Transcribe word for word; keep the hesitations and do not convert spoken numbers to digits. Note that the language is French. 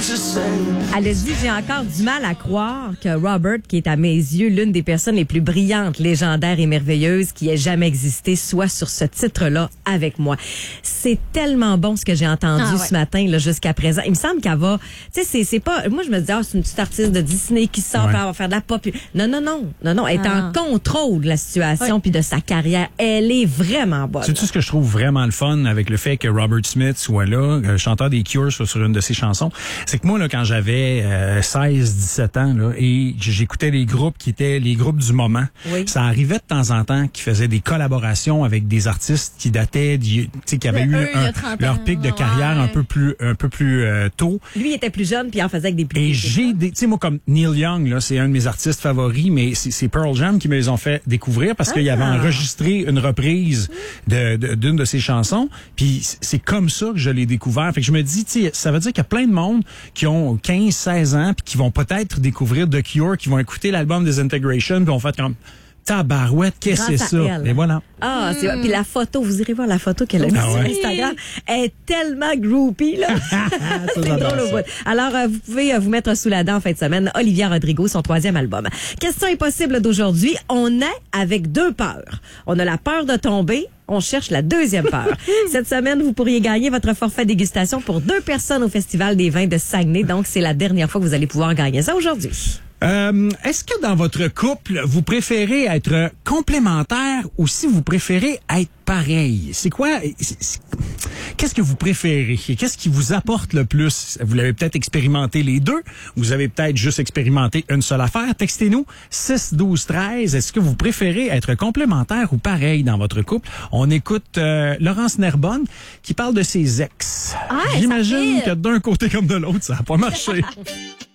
Elle a dit, j'ai encore du mal à croire que Robert, qui est à mes yeux l'une des personnes les plus brillantes, légendaires et merveilleuses qui ait jamais existé, soit sur ce titre-là avec moi. C'est tellement bon ce que j'ai entendu ah, ouais. ce matin là jusqu'à présent. Il me semble qu'elle va, tu sais, c'est, c'est pas, moi je me dis, ah, c'est une petite artiste de Disney qui sort, ouais. puis elle va faire de la pop. Non, non, non, non, non, elle est ah. en contrôle de la situation ouais. puis de sa carrière. Elle est vraiment bonne. C'est tout ce que je trouve vraiment le fun avec le fait que Robert Smith soit là, le chanteur des Cure soit sur une de ses chansons. C'est que moi, là, quand j'avais euh, seize dix-sept ans, là, et j'écoutais les groupes qui étaient les groupes du moment, oui. ça arrivait de temps en temps qu'ils faisaient des collaborations avec des artistes qui dataient, tu sais, qui avaient de eu eux, un, leur pic de carrière ouais. un peu plus, un peu plus euh, tôt. Lui, il était plus jeune puis il en faisait avec des plus Et petits. j'ai des, tu sais, moi, comme Neil Young, là, c'est un de mes artistes favoris, mais c'est, c'est Pearl Jam qui me les ont fait découvrir parce ah. qu'il avait enregistré une reprise de, de, d'une de ses chansons. Puis c'est comme ça que je l'ai découvert. Fait que je me dis, tu sais, ça veut dire qu'il y a plein de monde qui ont quinze seize ans puis qui vont peut-être découvrir The Cure, qui vont écouter l'album Disintegration puis vont faire comme tabarouette, qu'est-ce que c'est ça? Elle. Et voilà. Ah, c'est mm. Puis la photo, vous irez voir la photo qu'elle a mise ah sur ouais. Instagram. Elle est tellement groupie, là. C'est drôle au bout. Alors, euh, vous pouvez euh, vous mettre sous la dent en fin de semaine. Olivia Rodrigo, son troisième album. Question impossible d'aujourd'hui. On est avec deux peurs. On a la peur de tomber. On cherche la deuxième peur. Cette semaine, vous pourriez gagner votre forfait dégustation pour deux personnes au Festival des vins de Saguenay. Donc, c'est la dernière fois que vous allez pouvoir gagner ça aujourd'hui. Euh, est-ce que dans votre couple, vous préférez être complémentaire ou si vous préférez être pareil? C'est quoi? C'est, c'est, qu'est-ce que vous préférez? Qu'est-ce qui vous apporte le plus? Vous l'avez peut-être expérimenté les deux. Vous avez peut-être juste expérimenté une seule affaire. Textez-nous six douze treize. Est-ce que vous préférez être complémentaire ou pareil dans votre couple? On écoute euh, Laurence Nerbonne qui parle de ses ex. Ah, J'imagine que d'un côté comme de l'autre, ça n'a pas marché.